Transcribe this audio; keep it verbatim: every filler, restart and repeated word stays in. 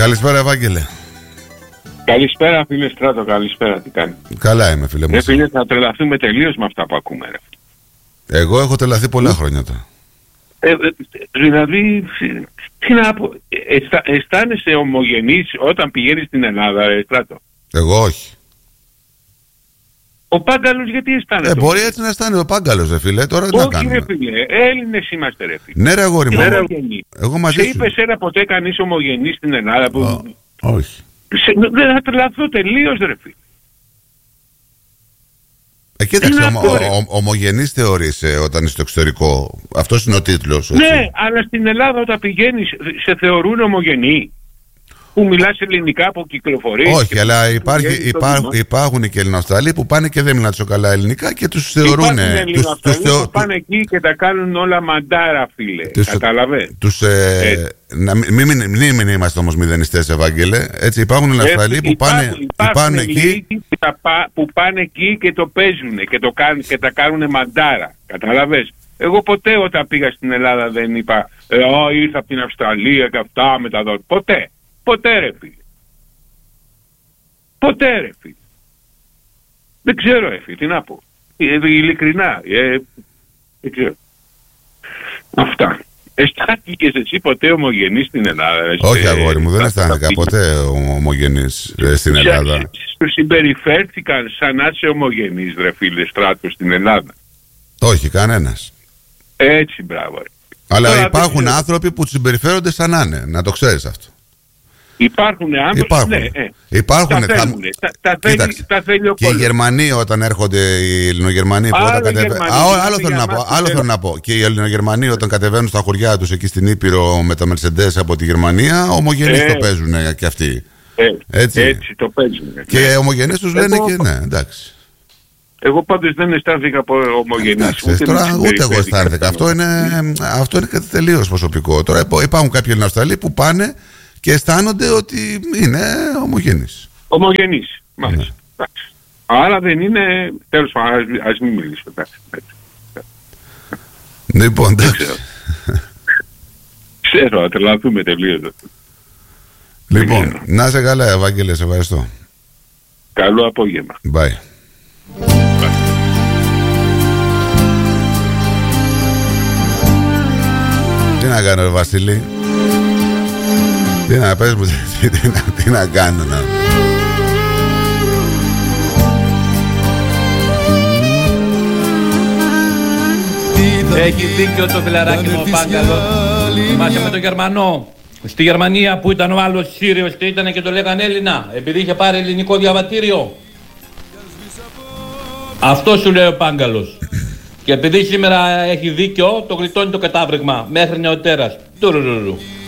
Καλησπέρα, Ευάγγελε. Καλησπέρα, φίλε Στράτο, καλησπέρα, τι κάνει? Καλά είμαι, φίλε μου. Ε, φίλε, θα τρελαθούμε τελείως με αυτά που ακούμε, ρε. Εγώ έχω τρελαθεί πολλά χρόνια τώρα. Ε, δηλαδή, τι να πω, αισθα, αισθάνεσαι ομογενής όταν πηγαίνεις στην Ελλάδα, ρε Στράτο? Εγώ όχι. Ο Πάγκαλος γιατί αισθάνεται? Ε, μπορεί έτσι να αισθάνεται ο Πάγκαλος, ρε φίλε. Τώρα τι να κάνουμε? Όχι, ρε φίλε, Έλληνες είμαστε, ρε φίλε. Ναι, ρε αγόρι μου. Εγώ, εγώ μαζί σε σου. είπε σένα ποτέ κανείς ομογενής στην Ελλάδα που... Ο, όχι. Σε, δεν θα τρελαθώ τελείως, ρε φίλε. Ε, κοίταξε, ομο, ο, ομογενής θεωρείσαι όταν είσαι στο εξωτερικό. Αυτός είναι ο τίτλος. Ναι, έτσι. Αλλά στην Ελλάδα όταν πηγαίνεις σε θεωρούν ομογενή. Που μιλάς ελληνικά, που κυκλοφορείς. Όχι, αλλά υπάρχει, υπάρχουν, υπάρχουν και Ελληνοαυστραλοί που πάνε και δεν μιλάνε τόσο καλά ελληνικά και τους θεωρούν. Υπάρχουν Ελληνοαυστραλοί που θεω... πάνε εκεί και τα κάνουν όλα μαντάρα, φίλε. Κατάλαβε. Τους, ε, να, μην, μην, μην, μην είμαστε όμως μηδενιστές, Ευάγγελε. Έτσι, υπάρχουν Ελληνοαυστραλοί που πάνε, υπάρχουν, υπάρχουν εκεί. Που πάνε εκεί και το παίζουν και, το κάνουν, και τα κάνουν μαντάρα. Καταλαβες. Εγώ ποτέ όταν πήγα στην Ελλάδα δεν είπα ε, «Ω, ήρθα από την Αυστραλία και αυτά με τα δόντια». Ποτέ. Ποτέ, ρε φίλε. Ποτέ, ρε φίλε. Δεν ξέρω, ρε φίλε, τι να πω. Ε, ειλικρινά. Ε, δεν ξέρω. Αυτά. Αισθάνθηκες εσύ ποτέ ομογενής στην Ελλάδα? Όχι, ε, αγόρι μου, δεν αισθάνθηκα ποτέ ομογενής ε, στην Ελλάδα. Σου συμπεριφέρθηκαν σαν να είσαι ομογενής, ρε φίλε Στράτο, στην Ελλάδα? Όχι, κανένας. Έτσι, μπράβο. Ρε. Αλλά τώρα υπάρχουν άνθρωποι που τους συμπεριφέρονται σαν να είναι, να το ξέρεις αυτό. Υπάρχουν άνθρωποι, υπάρχουν. Ναι, ε. Υπάρχουν. Τα, θέλουν, τα, τα, θέλει, τα θέλει ο και οι Γερμανοί όταν έρχονται, οι Ελληνογερμανοί που όταν κατεβαίνουν. Άλλο θέλω να πω. Άλλο θέλω να πω. Και οι Ελληνογερμανοί όταν κατεβαίνουν στα χωριά τους εκεί στην Ήπειρο με τα Mercedes από τη Γερμανία, ομογενείς ε, το παίζουν και αυτοί. Ε, έτσι. έτσι το παίζουν. Και οι ομογενείς τους λένε και ναι, εντάξει. Εγώ πάντως δεν αισθάνθηκα από ομογενής. Ούτε, τώρα, ούτε εγώ αισθάνθηκα. Αυτό είναι, αυτό είναι κάτι τελείως προσωπικό. Τώρα υπάρχουν κάποιοι Ελληνοαυστραλοί που πάνε και αισθάνονται ότι είναι ομογενείς. Ομογενείς, μάλιστα. Ναι. Άρα δεν είναι, τέλος πάντων, ας μην μιλήσω. Λοιπόν, εντάξει. Ξέρω, θα τρελαθούμε τελείως. Λοιπόν, να είσαι καλά, Ευάγγελε, σε ευχαριστώ. Καλό απόγευμα. Bye. Τι να κάνω, ρε Βασίλη? Τι να πες μου, τι, τι, τι, τι να κάνω να... Έχει δίκιο το φιλαράκι μου ο Πάγκαλος. Θυμάσαι με τον Γερμανό στη Γερμανία που ήταν ο άλλος Σύριος και ήταν και το λέγαν Έλληνα επειδή είχε πάρει ελληνικό διαβατήριο. Αυτό σου λέει ο Πάγκαλος. Και επειδή σήμερα έχει δίκιο, το γλιτώνει το κατάβριγμα μέχρι νεοτέρας. Τουρουρουρου.